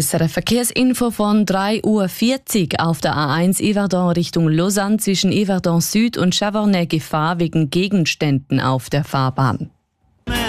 Es ist eine Verkehrsinfo von 3:40 Uhr auf der A1 Yverdon Richtung Lausanne zwischen Yverdon Süd und Chavornay Gefahr wegen Gegenständen auf der Fahrbahn.